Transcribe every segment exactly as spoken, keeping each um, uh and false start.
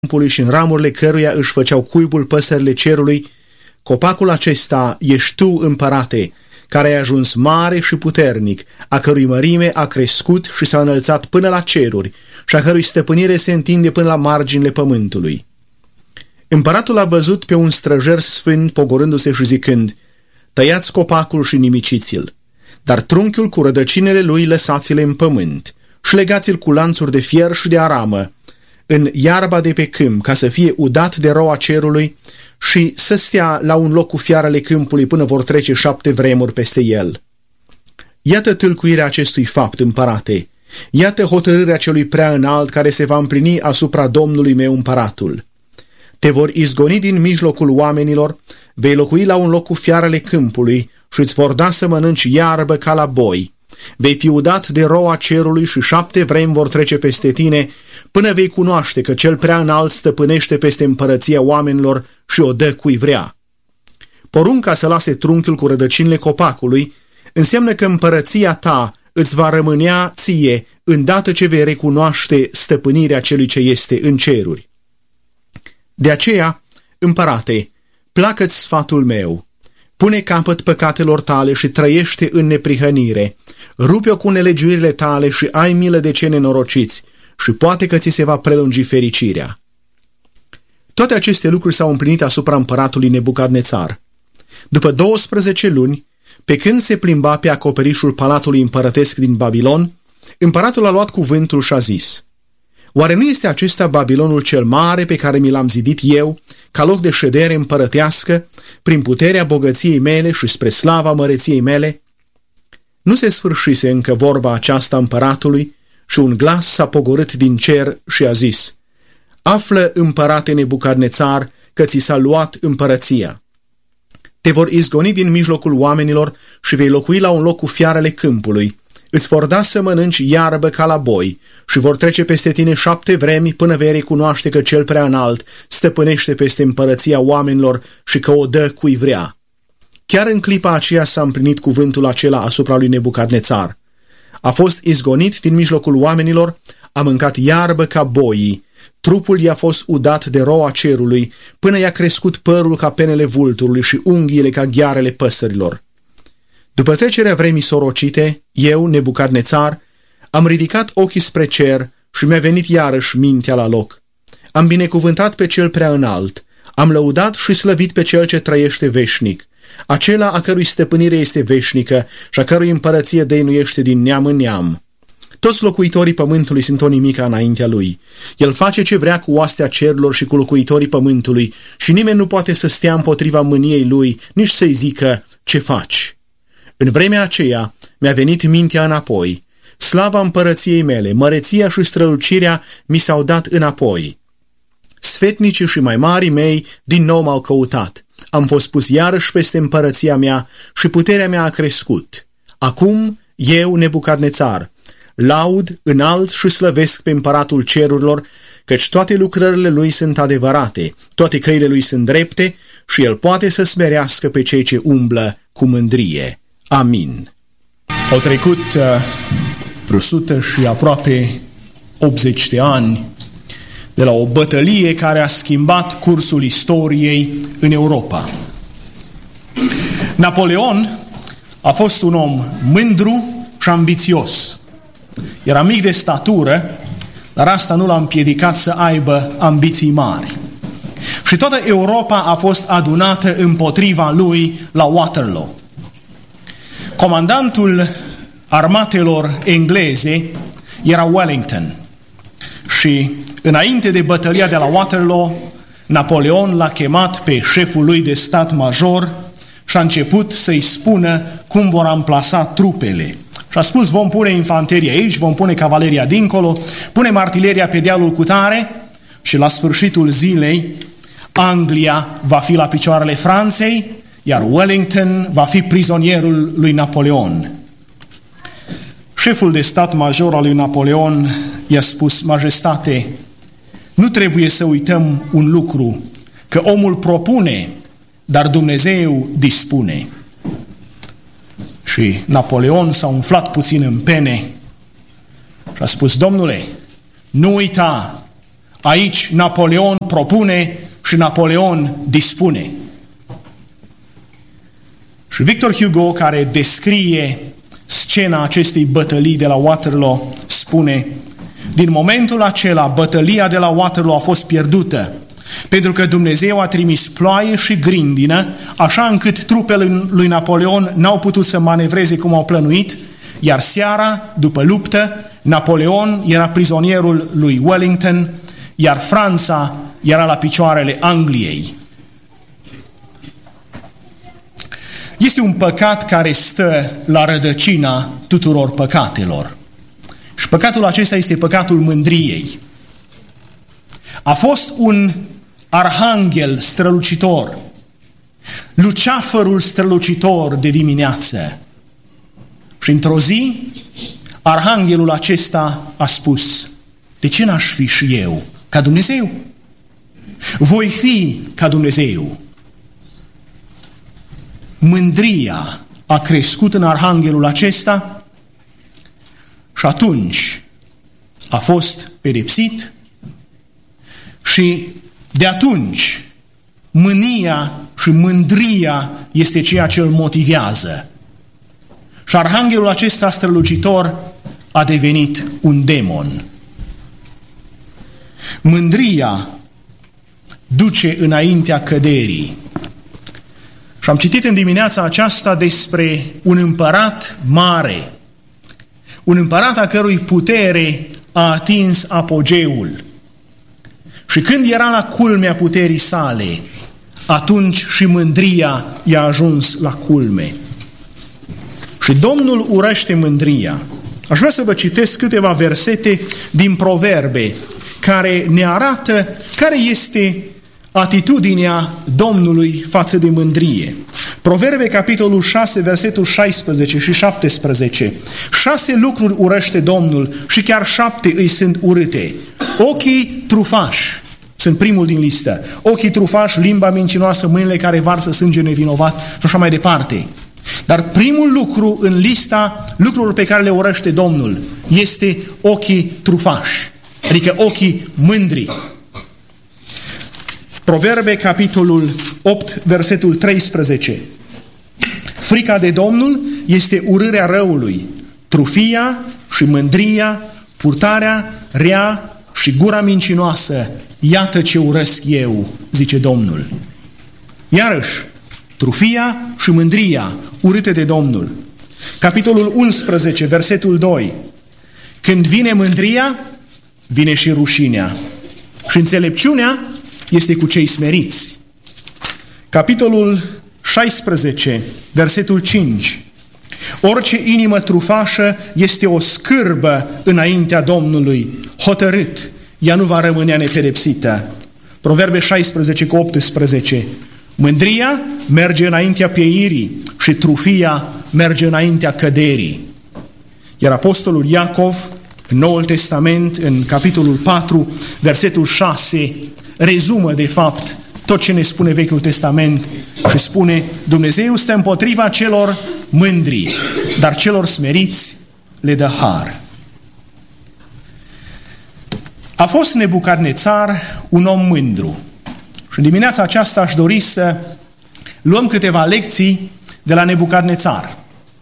câmpului și în ramurile căruia își făceau cuibul păsările cerului, copacul acesta ești tu, împărate, care ai ajuns mare și puternic, a cărui mărime a crescut și s-a înălțat până la ceruri și a cărui stăpânire se întinde până la marginile pământului. Împăratul a văzut pe un străjer sfânt pogorându-se și zicând: tăiați copacul și nimiciți-l, dar trunchiul cu rădăcinile lui lăsați-le în pământ și legați-l cu lanțuri de fier și de aramă în iarba de pe câmp, ca să fie udat de roa cerului și să stea la un loc cu fiarele câmpului până vor trece șapte vremuri peste el. Iată tâlcuirea acestui fapt, împărate, iată hotărârea celui prea înalt care se va împlini asupra Domnului meu împăratul. Te vor izgoni din mijlocul oamenilor, vei locui la un loc cu fiarele câmpului și îți vor da să mănânci iarbă ca la boi. Vei fi udat de roa cerului și șapte vremi vor trece peste tine, până vei cunoaște că cel prea înalt stăpânește peste împărăția oamenilor și o dă cui vrea. Porunca să lase trunchiul cu rădăcinile copacului înseamnă că împărăția ta îți va rămânea ție îndată ce vei recunoaște stăpânirea celui ce este în ceruri. De aceea, împărate, placă-ți sfatul meu, pune capăt păcatelor tale și trăiește în neprihănire, rupe-o cu nelegiuirile tale și ai milă de cei nenorociți și poate că ți se va prelungi fericirea. Toate aceste lucruri s-au împlinit asupra împăratului Nebucadnețar. După douăsprezece luni, pe când se plimba pe acoperișul palatului împărătesc din Babilon, împăratul a luat cuvântul și a zis: oare nu este acesta Babilonul cel mare pe care mi l-am zidit eu, ca loc de ședere împărătească, prin puterea bogăției mele și spre slava măreției mele? Nu se sfârșise încă vorba aceasta împăratului și un glas s-a pogorât din cer și a zis: află, împărate Nebucadnețar, că ți s-a luat împărăția. Te vor izgoni din mijlocul oamenilor și vei locui la un loc cu fiarele câmpului. Îți vor da să mănânci iarbă ca la boi și vor trece peste tine șapte vremi până vei recunoaște că cel prea înalt stăpânește peste împărăția oamenilor și că o dă cui vrea. Chiar în clipa aceea s-a împlinit cuvântul acela asupra lui Nebucadnețar. A fost izgonit din mijlocul oamenilor, a mâncat iarbă ca boii, trupul i-a fost udat de roa cerului, până i-a crescut părul ca penele vulturului și unghiile ca ghearele păsărilor. După trecerea vremii sorocite, eu, Nebucadnețar, am ridicat ochii spre cer și mi-a venit iarăși mintea la loc. Am binecuvântat pe cel prea înalt, am lăudat și slăvit pe cel ce trăiește veșnic, acela a cărui stăpânire este veșnică și a cărui împărăție dăinuiește din neam în neam. Toți locuitorii pământului sunt o nimica înaintea lui. El face ce vrea cu oastea cerurilor și cu locuitorii pământului și nimeni nu poate să stea împotriva mâniei lui, nici să-i zică: ce faci? În vremea aceea mi-a venit mintea înapoi. Slava împărăției mele, măreția și strălucirea mi s-au dat înapoi. Sfetnicii și mai marii mei din nou m-au căutat. Am fost pus iarăși peste împărăția mea și puterea mea a crescut. Acum eu, Nebucadnețar, laud, înalt și slăvesc pe împăratul cerurilor, căci toate lucrările lui sunt adevărate, toate căile lui sunt drepte și el poate să smerească pe cei ce umblă cu mândrie. Amin. Au trecut uh, vreo sută și aproape optzeci de ani de la o bătălie care a schimbat cursul istoriei în Europa. Napoleon a fost un om mândru și ambițios. Era mic de statură, dar asta nu l-a împiedicat să aibă ambiții mari. Și toată Europa a fost adunată împotriva lui la Waterloo. Comandantul armatelor engleze era Wellington și înainte de bătălia de la Waterloo, Napoleon l-a chemat pe șeful lui de stat major și a început să-i spună cum vor amplasa trupele. Și a spus: vom pune infanteria aici, vom pune cavaleria dincolo, punem artileria pe dealul cutare și la sfârșitul zilei Anglia va fi la picioarele Franței, iar Wellington va fi prizonierul lui Napoleon. Șeful de stat major al lui Napoleon i-a spus: majestate, nu trebuie să uităm un lucru, că omul propune, dar Dumnezeu dispune. Și Napoleon s-a umflat puțin în pene și a spus: domnule, nu uita, Aici Napoleon propune și Napoleon dispune. Și Victor Hugo, care descrie scena acestei bătălii de la Waterloo, spune: din momentul acela, bătălia de la Waterloo a fost pierdută, pentru că Dumnezeu a trimis ploaie și grindină, așa încât trupele lui Napoleon n-au putut să manevreze cum au plănuit, iar seara, după luptă, Napoleon era prizonierul lui Wellington, iar Franța era la picioarele Angliei. Este un păcat care stă la rădăcina tuturor păcatelor. Și păcatul acesta este păcatul mândriei. A fost un arhanghel strălucitor, luceafărul strălucitor de dimineață. Și într-o zi, arhanghelul acesta a spus: de ce n-aș fi și eu ca Dumnezeu? Voi fi ca Dumnezeu. Mândria a crescut în arhanghelul acesta și atunci a fost pedepsit și de atunci mânia și mândria este ceea ce îl motivează. Și arhanghelul acesta strălucitor a devenit un demon. Mândria duce înaintea căderii. Și am citit în dimineața aceasta despre un împărat mare, un împărat a cărui putere a atins apogeul. Și când era la culmea puterii sale, atunci și mândria i-a ajuns la culme. Și Domnul urăște mândria. Aș vrea să vă citesc câteva versete din Proverbe care ne arată care este atitudinea Domnului față de mândrie. Proverbe, capitolul șase, versetul șaisprezece și șaptesprezece. Șase lucruri urăște Domnul și chiar șapte îi sunt urâte. Ochii trufași sunt primul din listă. Ochii trufași, limba mincinoasă, mâinile care varsă sânge nevinovat și așa mai departe. Dar primul lucru în lista lucrurilor pe care le urăște Domnul este ochii trufași, adică ochii mândri. Proverbe, capitolul opt, versetul treisprezece. Frica de Domnul este urârea răului, trufia și mândria, purtarea rea și gura mincinoasă. Iată ce urăsc eu, zice Domnul. Iarăși, trufia și mândria, urâte de Domnul. Capitolul unsprezece, versetul doi. Când vine mândria, vine și rușinea. Și înțelepciunea este cu cei smeriți. Capitolul șaisprezece, versetul cinci. Orice inimă trufașă este o scârbă înaintea Domnului, hotărât, ea nu va rămâne nepedepsită. Proverbe șaisprezece cu optsprezece. Mândria merge înaintea pieirii și trufia merge înaintea căderii. Iar apostolul Iacov, în Noul Testament, în capitolul patru, versetul șase, rezumă de fapt tot ce ne spune Vechiul Testament și spune: Dumnezeu stă împotriva celor mândri, dar celor smeriți le dă har. A fost Nebucadnețar un om mândru. Și în dimineața aceasta aș dori să luăm câteva lecții de la Nebucadnețar.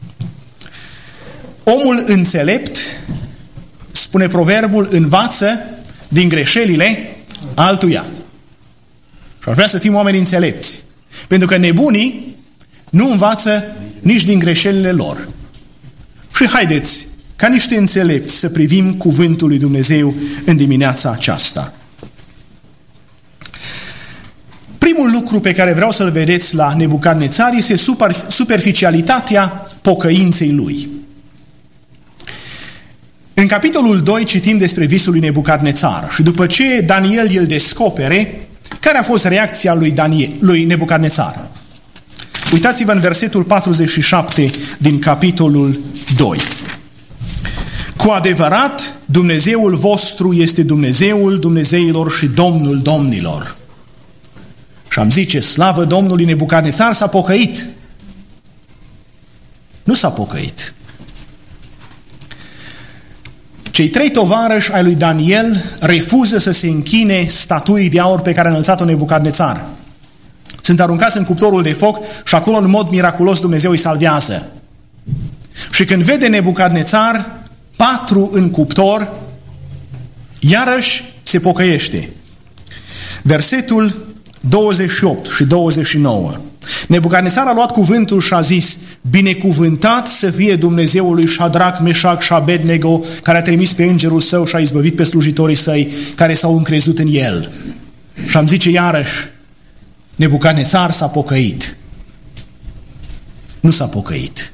Omul înțelept, spune proverbul, învață din greșelile altuia. Și aș vrea să fim oameni înțelepți. Pentru că nebunii nu învață nici din greșelile lor. Și haideți, ca niște înțelepți, să privim cuvântul lui Dumnezeu în dimineața aceasta. Primul lucru pe care vreau să-l vedeți la Nebucadnețar este superficialitatea pocăinței lui. În capitolul doi citim despre visul lui Nebucadnețar și după ce Daniel îl descopere, care a fost reacția lui, Daniel, lui Nebucadnețar? Uitați-vă în versetul patruzeci și șapte din capitolul doi. Cu adevărat, Dumnezeul vostru este Dumnezeul Dumnezeilor și Domnul domnilor. Și am zice, slavă Domnului, Nebucadnețar s-a pocăit. Nu s-a pocăit. Cei trei tovarăși ai lui Daniel refuză să se închine statuii de aur pe care a înălțat-o Nebucadnețar. Sunt aruncați în cuptorul de foc și acolo în mod miraculos Dumnezeu îi salvează. Și când vede Nebucadnețar patru în cuptor, iarăși se pocăiește. Versetul douăzeci și opt și douăzeci și nouă. Nebucadnețar a luat cuvântul și a zis: binecuvântat să fie Dumnezeul lui Șadrac, Meșac și Abednego, care a trimis pe îngerul său și a izbăvit pe slujitorii săi care s-au încrezut în el. Și am zice iarăși, Nebucadnețar s-a pocăit. Nu s-a pocăit.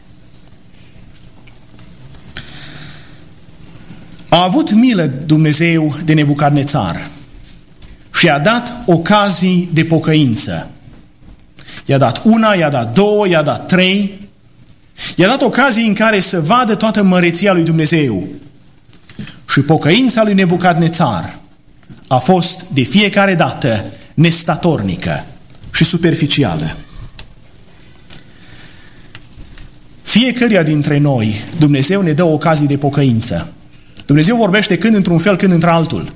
A avut milă Dumnezeu de Nebucadnețar și i-a dat ocazii de pocăință. I-a dat una, i-a dat două, i-a dat trei. I-a dat ocazii în care să vadă toată măreția lui Dumnezeu. Și pocăința lui Nebucadnețar a fost de fiecare dată nestatornică și superficială. Fiecăruia dintre noi Dumnezeu ne dă ocazii de pocăință. Dumnezeu vorbește când într-un fel, când într-altul.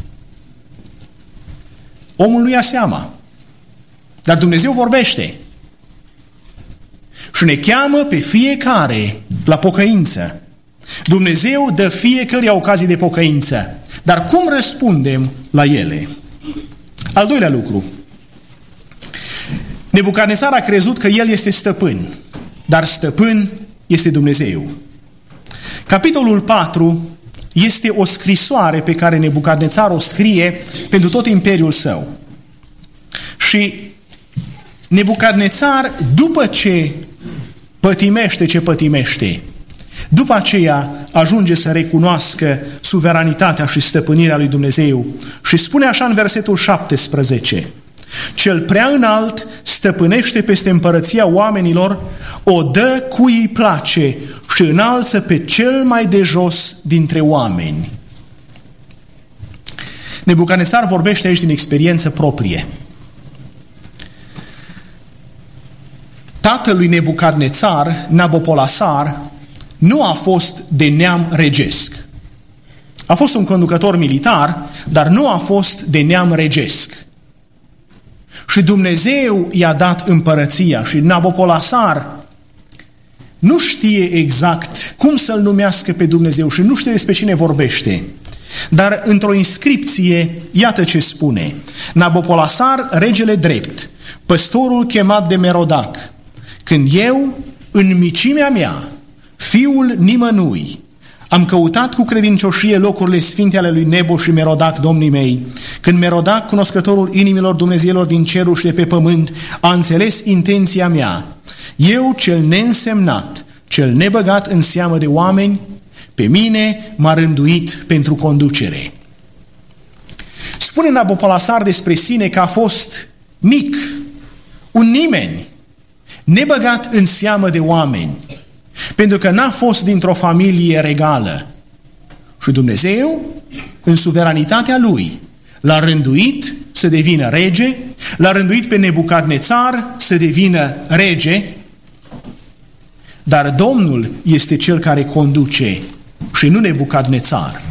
Omul nu ia seama. Dar Dumnezeu vorbește. Și ne cheamă pe fiecare la pocăință. Dumnezeu dă fiecăruia ocazii de pocăință. Dar cum răspundem la ele? Al doilea lucru. Nebucadnețar a crezut că el este stăpân, dar stăpân este Dumnezeu. Capitolul patru este o scrisoare pe care Nebucadnețar o scrie pentru tot imperiul său. Și Nebucadnețar, după ce pătimește ce pătimește, după aceea ajunge să recunoască suveranitatea și stăpânirea lui Dumnezeu și spune așa în versetul șaptesprezece: cel prea înalt stăpânește peste împărăția oamenilor, o dă cui îi place și înalță pe cel mai de jos dintre oameni. Nebucadnețar vorbește aici din experiență proprie. Tatălui Nebucadnețar, Nabopolasar, nu a fost de neam regesc. A fost un conducător militar, dar nu a fost de neam regesc. Și Dumnezeu i-a dat împărăția și Nabopolasar nu știe exact cum să-L numească pe Dumnezeu și nu știe despre cine vorbește. Dar într-o inscripție, iată ce spune: Nabopolasar, regele drept, păstorul chemat de Merodac, când eu, în micimea mea, fiul nimănui, am căutat cu credincioșie locurile sfinte ale lui Nebo și Merodac, domnii mei, când Merodac, cunoscătorul inimilor Dumnezeilor din cerul și de pe pământ, a înțeles intenția mea, eu, cel neînsemnat, cel nebăgat în seamă de oameni, pe mine m-a rânduit pentru conducere. Spune Nabopolasar despre sine că a fost mic, un nimeni, nebăgat în seamă de oameni, pentru că n-a fost dintr-o familie regală. Și Dumnezeu, în suveranitatea Lui, l-a rânduit să devină rege, l-a rânduit pe Nebucadnețar să devină rege, dar Domnul este Cel care conduce și nu Nebucadnețar.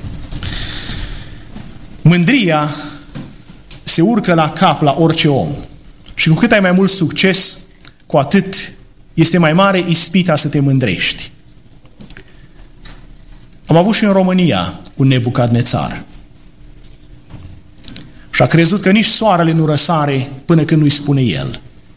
Mândria se urcă la cap la orice om. Și cu cât ai mai mult succes, cu atât este mai mare ispita să te mândrești. Am avut și în România un Nebucadnețar. Și a crezut că nici soarele nu răsare până când nu-i spune el.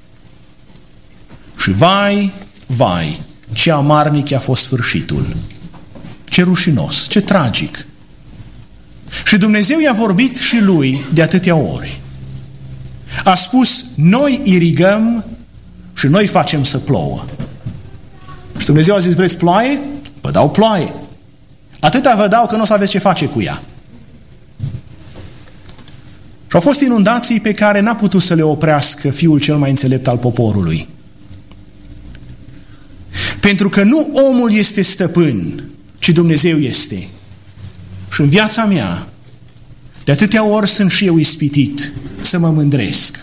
Și vai, vai, ce amarnic a fost sfârșitul. Ce rușinos, ce tragic. Și Dumnezeu i-a vorbit și lui de atâtea ori. A spus, noi irigăm și noi facem să plouă. Și Dumnezeu a zis, vreți ploaie? Vă dau ploaie. Atâta vă dau că nu o să aveți ce face cu ea. Și au fost inundații pe care n-a putut să le oprească fiul cel mai înțelept al poporului. Pentru că nu omul este stăpân, ci Dumnezeu este. Și în viața mea, de atâtea ori sunt și eu ispitit să mă mândresc.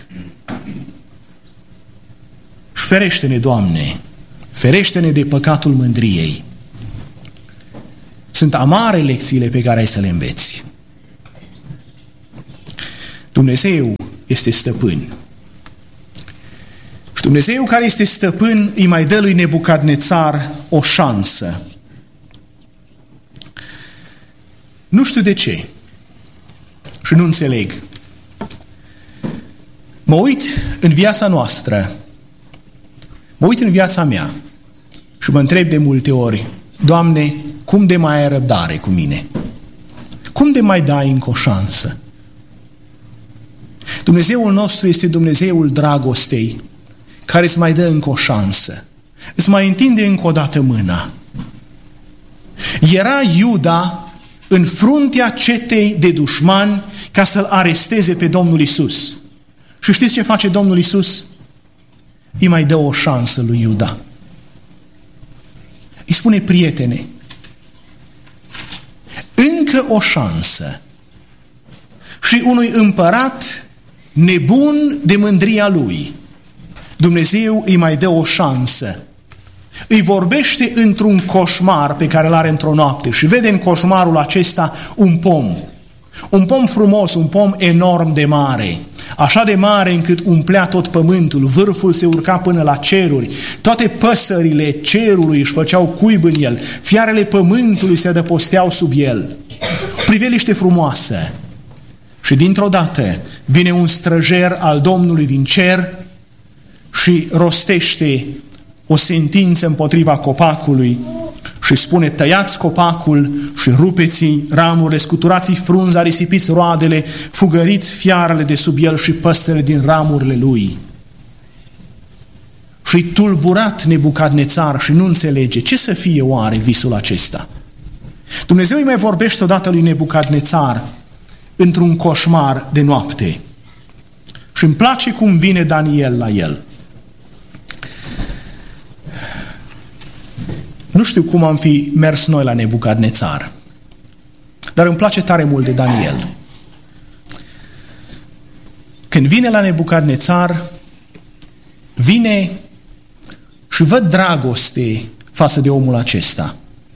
Și ferește-ne, Doamne, ferește-ne de păcatul mândriei. Sunt amare lecțiile pe care ai să le înveți. Dumnezeu este stăpân. Și Dumnezeu care este stăpân îi mai dă lui Nebucadnețar o șansă. Nu știu de ce și nu înțeleg. Mă uit în viața noastră, mă uit în viața mea și mă întreb de multe ori, Doamne, cum de mai ai răbdare cu mine? Cum de mai dai încă o șansă? Dumnezeul nostru este Dumnezeul dragostei, care îți mai dă încă o șansă. Îți mai întinde încă o dată mâna. Era Iuda în fruntea cetei de dușmani ca să-l aresteze pe Domnul Iisus. Și știți ce face Domnul Iisus? Îi mai dă o șansă lui Iuda. Îi spune, prietene, încă o șansă. Și unui împărat nebun de mândria lui, Dumnezeu îi mai dă o șansă. Îi vorbește într-un coșmar pe care îl are într-o noapte și vede în coșmarul acesta un pom. Un pom frumos, un pom enorm de mare. Așa de mare încât umplea tot pământul, vârful se urca până la ceruri, toate păsările cerului își făceau cuib în el, fiarele pământului se adăposteau sub el. Priveliște frumoasă. Și dintr-o dată vine un străjer al Domnului din cer și rostește o sentință împotriva copacului și spune, tăiați copacul și rupeți ramurile, scuturați frunza, risipiți roadele, fugăriți fiarele de sub el și păsările din ramurile lui. Și tulburat Nebucadnețar și nu înțelege ce să fie oare visul acesta. Dumnezeu îi mai vorbește odată lui Nebucadnețar într-un coșmar de noapte. Și îmi place cum vine Daniel la el. Nu știu cum am fi mers noi la Nebucadnețar, dar îmi place tare mult de Daniel. Când vine la Nebucadnețar, vine și văd dragoste față de omul acesta.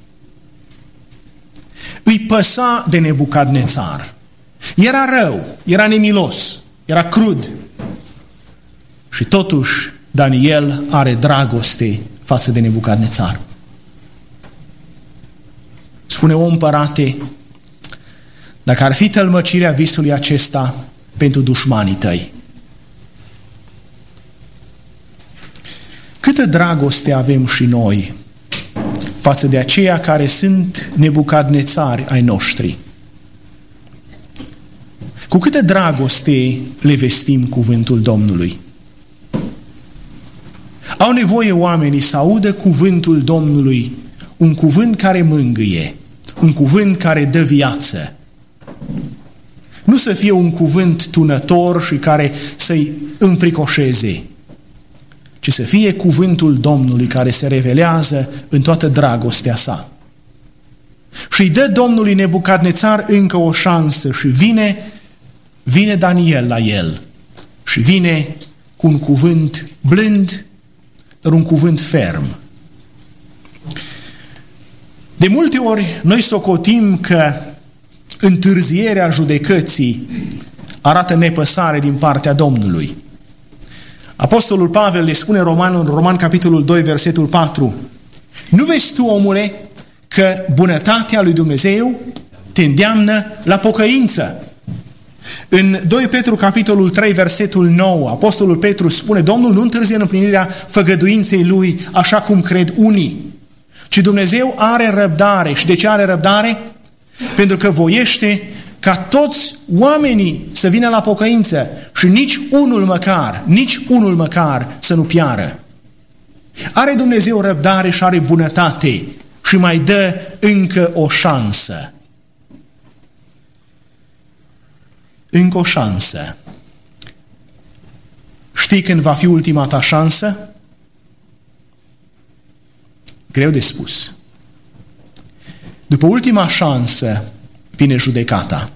Îi păsa de Nebucadnețar. Era rău, era nemilos, era crud. Și totuși Daniel are dragoste față de Nebucadnețar. Spune, o împărate, dacă ar fi tălmăcirea visului acesta pentru dușmanii tăi, câtă dragoste avem și noi față de aceia care sunt Nebucadnețari ai noștri. Cu câtă dragoste le vestim cuvântul Domnului. Au nevoie oamenii să audă cuvântul Domnului, un cuvânt care mângâie, un cuvânt care dă viață. Nu să fie un cuvânt tunător și care să-i înfricoșeze, ci să fie cuvântul Domnului care se revelează în toată dragostea sa. Și îi dă Domnului Nebucadnețar încă o șansă și vine, vine Daniel la el și vine cu un cuvânt blând, dar un cuvânt ferm. De multe ori noi socotim că întârzierea judecății arată nepăsare din partea Domnului. Apostolul Pavel le spune Roman, în Roman capitolul doi, versetul patru, nu vezi tu, omule, că bunătatea lui Dumnezeu te îndeamnă la pocăință? În doi Petru capitolul trei, versetul nouă, Apostolul Petru spune, Domnul nu întârzie în împlinirea făgăduinței lui așa cum cred unii, ci Dumnezeu are răbdare. Și de ce are răbdare? Pentru că voiește ca toți oamenii să vină la pocăință și nici unul măcar, nici unul măcar să nu piară. Are Dumnezeu răbdare și are bunătate și mai dă încă o șansă. Încă o șansă. Știi când va fi ultima ta șansă? Greu de spus. După ultima șansă vine judecata.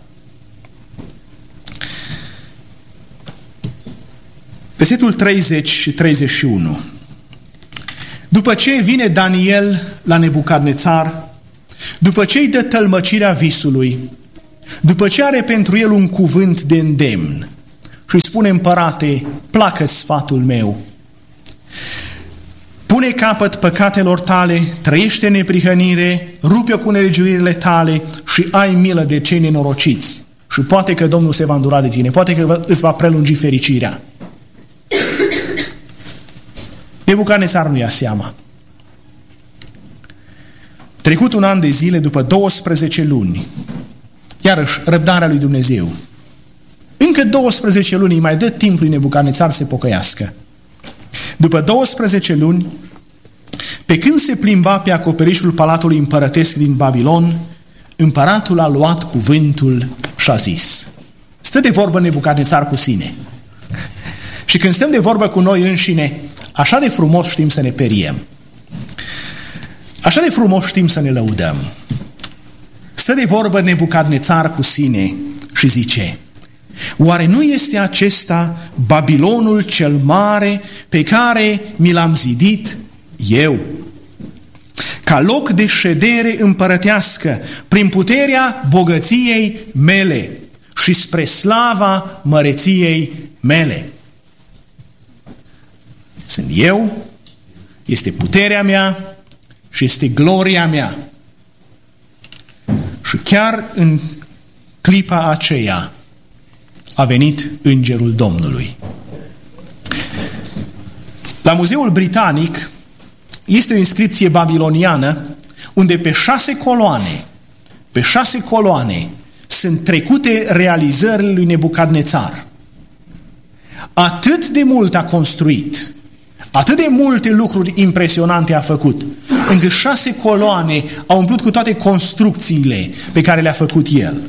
Versetul treizeci și treizeci și unu. După ce vine Daniel la Nebucadnețar După ce îi dă tălmăcirea visului, după ce are pentru el un cuvânt de îndemn și îi spune: împărate, placă-ți sfatul meu, pune capăt păcatelor tale, trăiește în neprihănire, rupe-o cu nelegiuirile tale și ai milă de cei nenorociți. Și poate că Domnul se va îndura de tine, poate că îți va prelungi fericirea. Nebucadnețar nu ia seama. Trecut un an de zile, după douăsprezece luni, iarăși răbdarea lui Dumnezeu. Încă douăsprezece luni îi mai dă timp lui Nebucadnețar să se pocăiască. După douăsprezece luni, pe când se plimba pe acoperișul palatului împărătesc din Babilon, împăratul a luat cuvântul și a zis. Stă de vorbă Nebucadnețar cu sine. Și când stăm de vorbă cu noi înșine, așa de frumos știm să ne periem. Așa de frumos știm să ne lăudăm. Stă de vorbă Nebucadnețar cu sine și zice: oare nu este acesta Babilonul cel mare pe care mi l-am zidit eu, ca loc de ședere împărătească, prin puterea bogăției mele și spre slava măreției mele? Sunt eu, este puterea mea și este gloria mea. Și chiar în clipa aceea a venit Îngerul Domnului. La Muzeul Britanic este o inscripție babiloniană unde pe șase coloane, pe șase coloane sunt trecute realizările lui Nebucadnețar. Atât de mult a construit, atât de multe lucruri impresionante a făcut, încât șase coloane au umplut cu toate construcțiile pe care le-a făcut el.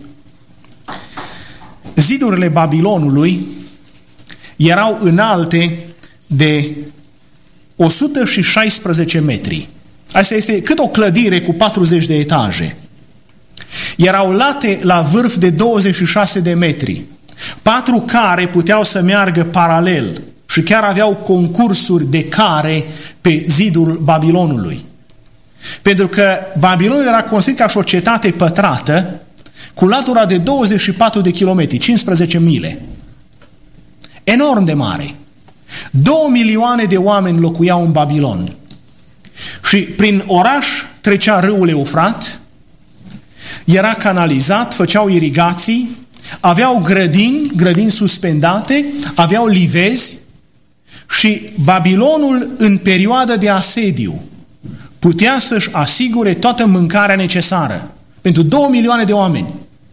Zidurile Babilonului erau înalte de o sută șaisprezece metri. Asta este cât o clădire cu patruzeci de etaje. Erau late la vârf de douăzeci și șase de metri. Patru care puteau să meargă paralel și chiar aveau concursuri de care pe zidul Babilonului. Pentru că Babilonul era construit ca și o cetate pătrată cu latura de douăzeci și patru de kilometri, cincisprezece mile. Enorm de mare. Două milioane de oameni locuiau în Babilon. Și prin oraș trecea râul Eufrat, era canalizat, făceau irigații, aveau grădini, grădini suspendate, aveau livezi și Babilonul în perioada de asediu putea să-și asigure toată mâncarea necesară pentru două milioane de oameni.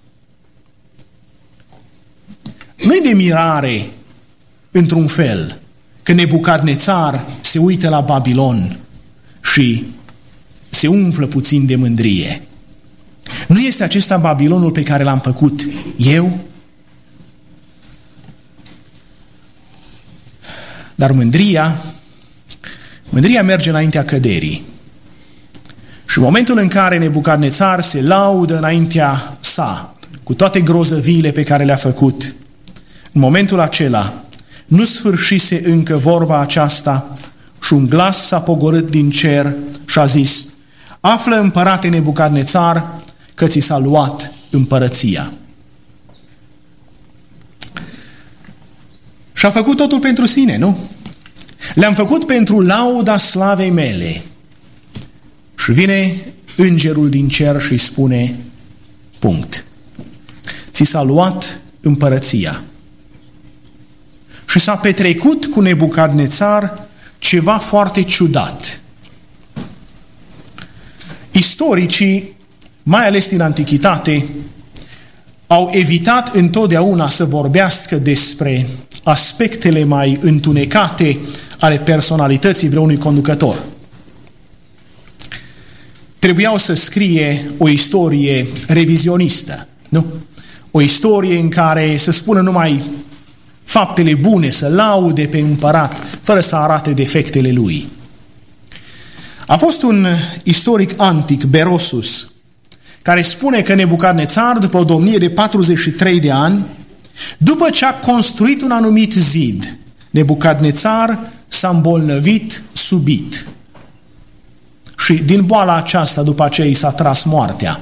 Nu-i de mirare, într-un fel, că Nebucadnețar se uită la Babilon și se umflă puțin de mândrie. Nu este acesta Babilonul pe care l-am făcut eu? Dar mândria, mândria merge înaintea căderii. Și în momentul în care Nebucadnețar se laudă înaintea sa cu toate grozăviile pe care le-a făcut, în momentul acela nu sfârșise încă vorba aceasta și un glas s-a pogorât din cer și a zis: află, împărate Nebucadnețar, că ți s-a luat împărăția. Și a făcut totul pentru sine, nu? Le-am făcut pentru lauda slavei mele. Și vine îngerul din cer și îi spune: punct. Ți s-a luat împărăția. Și s-a petrecut cu Nebucadnețar ceva foarte ciudat. Istoricii, mai ales din antichitate, au evitat întotdeauna să vorbească despre aspectele mai întunecate ale personalității vreunui conducător. Trebuiau să scrie o istorie revizionistă, nu? O istorie în care să spună numai faptele bune, să laude pe împărat, fără să arate defectele lui. A fost un istoric antic, Berosus, care spune că Nebucadnețar, după o domnie de patruzeci și trei de ani, după ce a construit un anumit zid, Nebucadnețar s-a îmbolnăvit subit. și din boala aceasta după aceea i s-a tras moartea.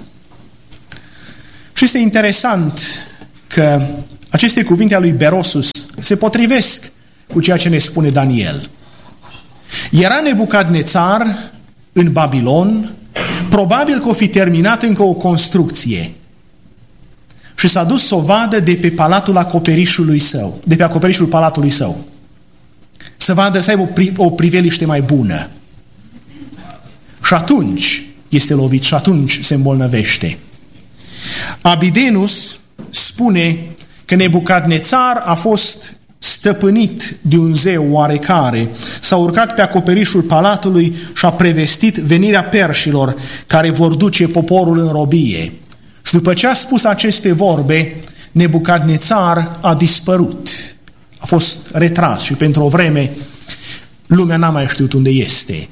Și este interesant că aceste cuvinte ale lui Berosus se potrivesc cu ceea ce ne spune Daniel. Era Nebucadnețar în Babilon, probabil că o fi terminat încă o construcție și s-a dus să o vadă de pe palatul acoperișului său, de pe acoperișul palatului său. Să vadă, să aibă o, pri- o priveliște mai bună. Și atunci este lovit și atunci se îmbolnăvește. Abidenus spune că Nebucadnețar a fost stăpânit de un zeu oarecare, s-a urcat pe acoperișul palatului și a prevestit venirea perșilor care vor duce poporul în robie. Și după ce a spus aceste vorbe, Nebucadnețar a dispărut. A fost retras și pentru o vreme lumea n-a mai știut unde este.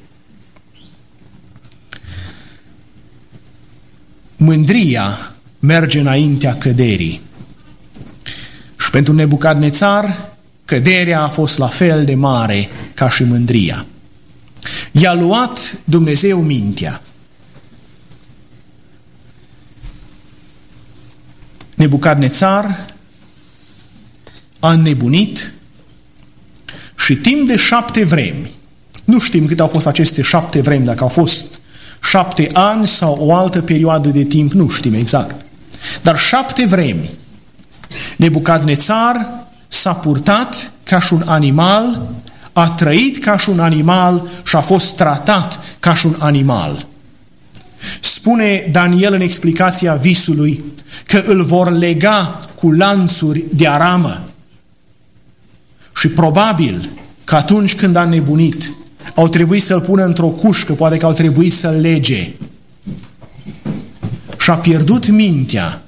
Mândria merge înaintea căderii. Și pentru Nebucadnețar, căderea a fost la fel de mare ca și mândria. I-a luat Dumnezeu mintea. Nebucadnețar a înnebunit și timp de șapte vremi, nu știm cât au fost aceste șapte vremi, dacă au fost șapte ani sau o altă perioadă de timp, nu știm exact. Dar șapte vremi, Nebucadnețar s-a purtat ca și un animal, a trăit ca și un animal și a fost tratat ca și un animal. Spune Daniel în explicația visului că îl vor lega cu lanțuri de aramă. Și probabil că atunci când a nebunit, au trebuit să-l pună într-o cușcă, poate că au trebuit să-l lege. Și a pierdut mintea.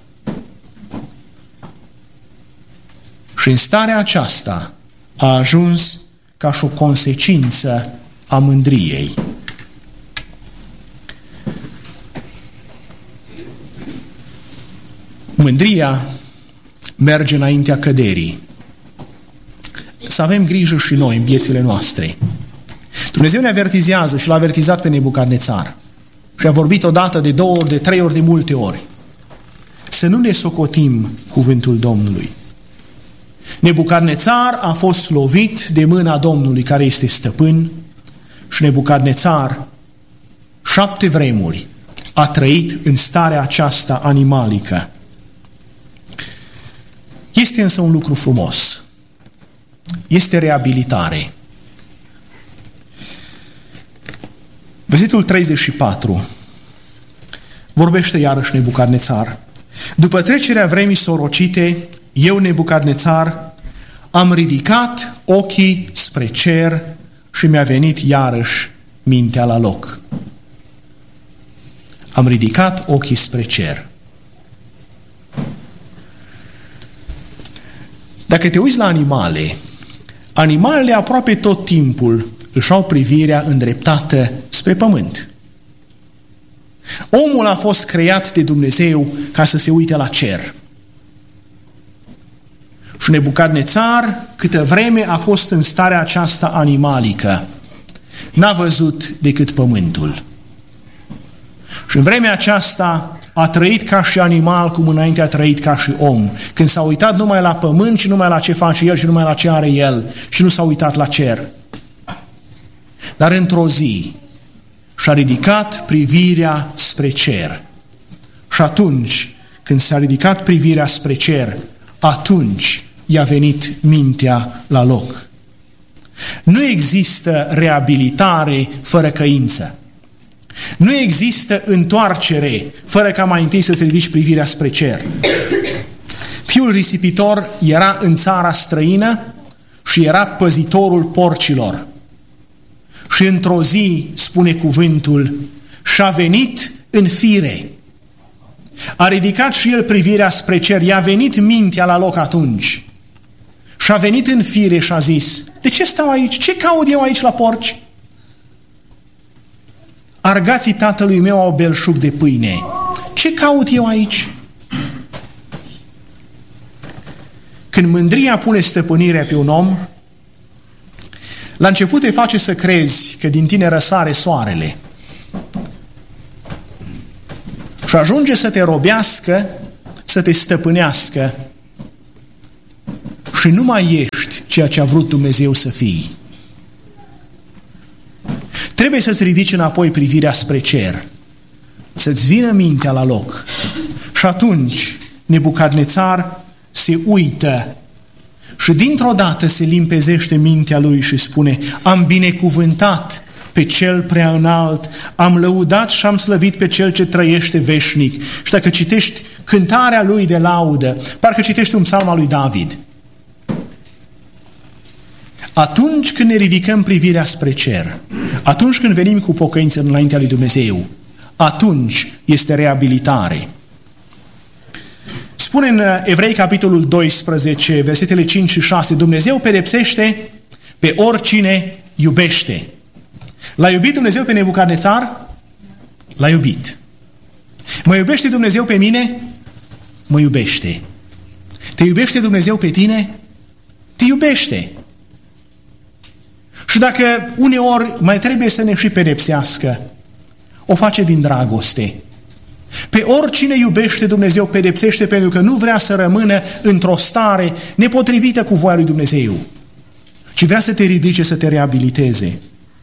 Și în starea aceasta a ajuns ca și o consecință a mândriei. Mândria merge înaintea căderii. Să avem grijă și noi în viețile noastre. Dumnezeu ne avertizează și l-a avertizat pe Nebucadnețar. Și a vorbit odată, de două ori, de trei ori, de multe ori. Să nu ne socotim cuvântul Domnului. Nebucadnețar a fost lovit de mâna Domnului care este stăpân și Nebucadnețar șapte vremuri a trăit în starea aceasta animalică. Este însă un lucru frumos. Este reabilitare. Versetul treizeci și patru vorbește iarăși Nebucadnețar. După trecerea vremii sorocite, eu, Nebucadnețar, am ridicat ochii spre cer și mi-a venit iarăși mintea la loc. Am ridicat ochii spre cer. Dacă te uiți la animale, animalele aproape tot timpul își au privirea îndreptată spre pământ. Omul a fost creat de Dumnezeu ca să se uite la cer. Și Nebucadnețar, câtă vreme a fost în starea aceasta animalică, n-a văzut decât pământul. Și în vremea aceasta a trăit ca și animal, cum înainte a trăit ca și om. Când s-a uitat numai la pământ și numai la ce face el și numai la ce are el și nu s-a uitat la cer. Dar într-o zi și-a ridicat privirea spre cer. Și atunci, când s-a ridicat privirea spre cer, atunci i-a venit mintea la loc. Nu există reabilitare fără căință. Nu există întoarcere fără ca mai întâi să se ridici privirea spre cer. Fiul risipitor era în țara străină și era păzitorul porcilor. Și într-o zi, spune cuvântul, și-a venit în fire. A ridicat și el privirea spre cer, i-a venit mintea la loc atunci. Și-a venit în fire și a zis, de ce stau aici? Ce caut eu aici la porci? Argații tatălui meu au belșug de pâine. Ce caut eu aici? Când mândria pune stăpânirea pe un om, la început te face să crezi că din tine răsare soarele. și ajunge să te robească, să te stăpânească și nu mai ești ceea ce a vrut Dumnezeu să fii. Trebuie să-ți ridici înapoi privirea spre cer, să-ți vină mintea la loc. Și atunci Nebucadnețar se uită și dintr-o dată se limpezește mintea lui și spune: am binecuvântat pe cel prea înalt, am lăudat și am slăvit pe cel ce trăiește veșnic. Și dacă citești cântarea lui de laudă, parcă citești un psalm al lui David. Atunci când ne ridicăm privirea spre cer, atunci când venim cu pocăință înaintea lui Dumnezeu, atunci este reabilitare. Spune în Evrei, capitolul doisprezece, versetele cinci și șase, Dumnezeu pedepsește pe oricine iubește. L-a iubit Dumnezeu pe Nebucadnețar? L-a iubit. Mă iubește Dumnezeu pe mine? Mă iubește. Te iubește Dumnezeu pe tine? Te iubește. Și dacă uneori mai trebuie să ne și pedepsească, o face din dragoste. Pe oricine iubește Dumnezeu pedepsește pentru că nu vrea să rămână într-o stare nepotrivită cu voia lui Dumnezeu, ci vrea să te ridice, să te reabiliteze.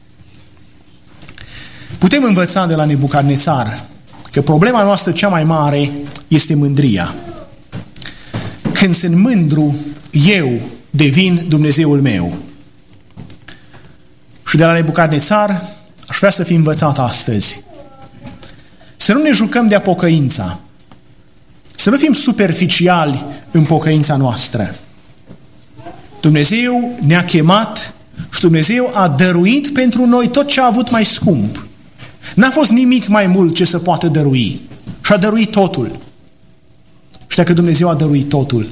Putem învăța de la Nebucadnețar că problema noastră cea mai mare este mândria. Când sunt mândru, eu devin Dumnezeul meu. Și de la Nebucadnețar aș vrea să fim învățat astăzi. Să nu ne jucăm de-a pocăința. Să nu fim superficiali în pocăința noastră. Dumnezeu ne-a chemat și Dumnezeu a dăruit pentru noi tot ce a avut mai scump. N-a fost nimic mai mult ce să poată dărui. Și a dăruit totul. Și dacă Dumnezeu a dăruit totul,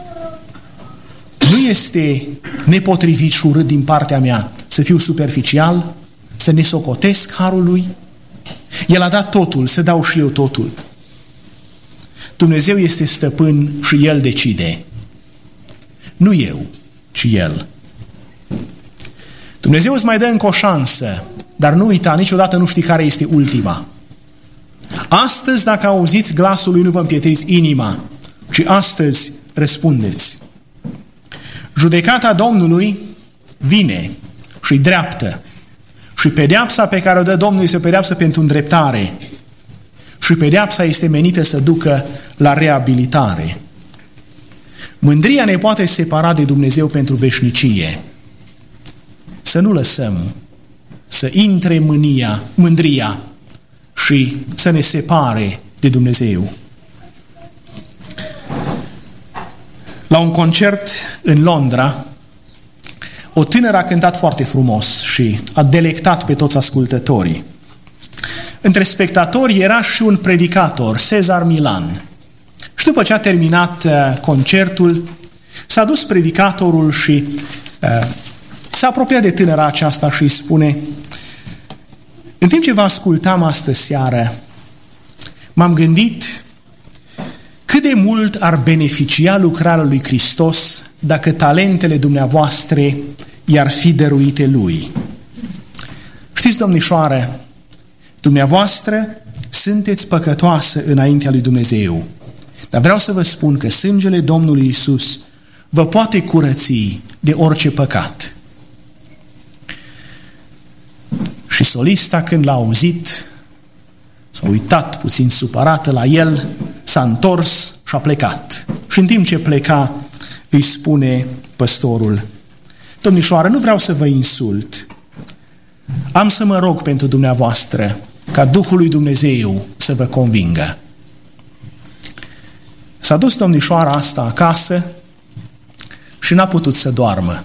nu este nepotrivit și urât din partea mea să fiu superficial, să ne socotesc harul lui. El a dat totul, să dau și eu totul. Dumnezeu este stăpân și El decide. Nu eu, ci El. Dumnezeu îți mai dă încă o șansă, dar nu uita, niciodată nu știi care este ultima. Astăzi, dacă auziți glasul lui, nu vă împietriți inima, ci astăzi răspundeți. Judecata Domnului vine și dreaptă. Și pedeapsa pe care o dă Domnul este o pedeapsă pentru îndreptare. Și pedeapsa este menită să ducă la reabilitare. Mândria ne poate separa de Dumnezeu pentru veșnicie. Să nu lăsăm să intre mânia, mândria și să ne separe de Dumnezeu. La un concert în Londra, o tânără a cântat foarte frumos și a delectat pe toți ascultătorii. Între spectatori era și un predicator, Cezar Milan. Și după ce a terminat uh, concertul, s-a dus predicatorul și uh, s-a apropiat de tânăra aceasta și îi spune: în timp ce vă ascultam astă seară, m-am gândit cât de mult ar beneficia lucrarea lui Hristos dacă talentele dumneavoastră i-ar fi dăruite Lui. Știți, domnișoară, dumneavoastră sunteți păcătoasă înaintea lui Dumnezeu, dar vreau să vă spun că sângele Domnului Iisus vă poate curăți de orice păcat. Și solista, când l-a auzit, s-a uitat puțin supărată la el, s-a întors și a plecat. Și în timp ce pleca, îi spune păstorul: domnișoară, nu vreau să vă insult. Am să mă rog pentru dumneavoastră ca Duhul lui Dumnezeu să vă convingă. S-a dus domnișoara asta acasă și n-a putut să doarmă.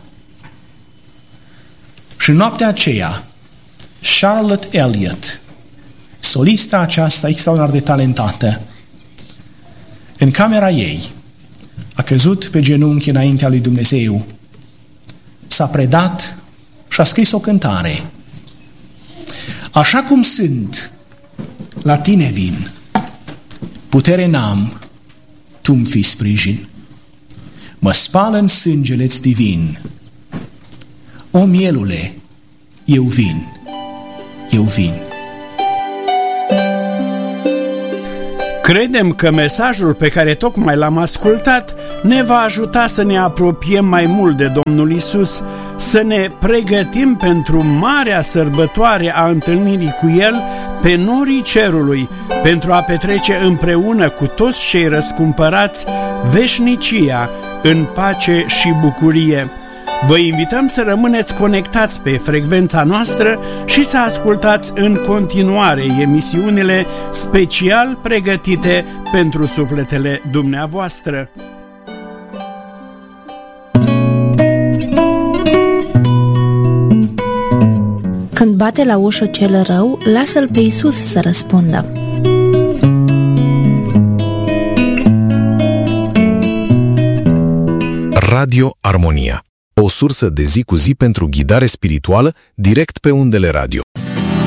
Și noaptea aceea, Charlotte Elliott, solista aceasta extraordinar de talentată, în camera ei a căzut pe genunchi înaintea lui Dumnezeu, s-a predat și a scris o cântare. Așa cum sunt, la tine vin, putere n-am, tu-mi fii sprijin. Mă spală în sângele-ți divin. O mielule, eu vin, eu vin. Credem că mesajul pe care tocmai l-am ascultat ne va ajuta să ne apropiem mai mult de Domnul Isus, să ne pregătim pentru marea sărbătoare a întâlnirii cu El pe norii cerului, pentru a petrece împreună cu toți cei răscumpărați veșnicia în pace și bucurie. Vă invităm să rămâneți conectați pe frecvența noastră și să ascultați în continuare emisiunile special pregătite pentru sufletele dumneavoastră. Când bate la ușă cel rău, lasă-l pe Iisus să răspundă. Radio Armonia, o sursă de zi cu zi pentru ghidare spirituală direct pe undele radio.